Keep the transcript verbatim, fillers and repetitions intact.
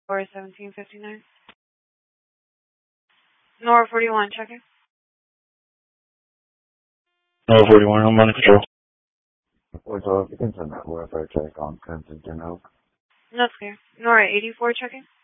Or seventeen fifty-nine. Nora forty-one, checking. Nora forty-one, I'm under control. So if you can send that welfare check on Kensington Oak. That's clear. Nora eighty-four, checking.